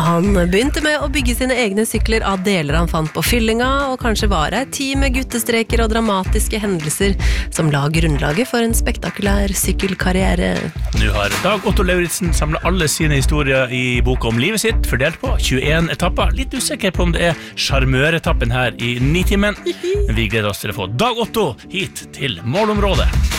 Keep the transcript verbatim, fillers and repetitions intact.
Han begynte med å bygge sine egne sykler av deler han fant på fyllinga, og kanskje var det et tid med guttestreker og dramatiske hendelser som la grunnlaget for en spektakulær sykkelkarriere. Nå har Dag Otto Lauritzen samlet alle sine historier i boka om livet sitt, fordelt på tjueen etapper. Litt usikker på om det er charmøretappen her i Nitimen, men vi gleder oss til å få Dag Otto hit til målområdet.